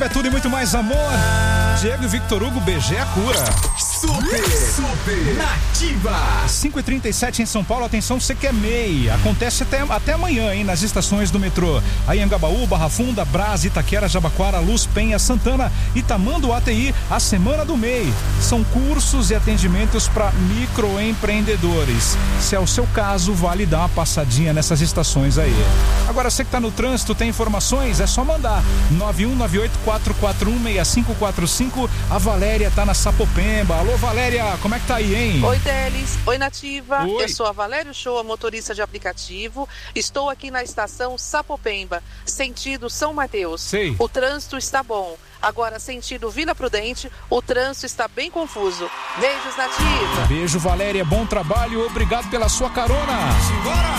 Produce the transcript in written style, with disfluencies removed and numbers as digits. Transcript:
É tudo e muito mais amor. Diego e Victor Hugo, BG a cura. Super Nativa. 5h37 em São Paulo, atenção, você que é MEI. Acontece até amanhã, hein, nas estações do metrô. Anhangabaú, Barra Funda, Brás, Itaquera, Jabaquara, Luz, Penha, Santana e Tamanduá ATI, a Semana do MEI. São cursos e atendimentos para microempreendedores. Se é o seu caso, vale dar uma passadinha nessas estações aí. Agora, você que está no trânsito, tem informações? É só mandar 91984416545. A Valéria tá na Sapopemba. Alô, Valéria, como é que tá aí, hein? Oi, Teles. Oi, Nativa. Oi. Eu sou a Valéria Shoa, motorista de aplicativo. Estou aqui na estação Sapopemba, sentido São Mateus. Sei. O trânsito está bom. Agora, sentido Vila Prudente, o trânsito está bem confuso. Beijos, Nativa. Beijo, Valéria. Bom trabalho. Obrigado pela sua carona. Simbora!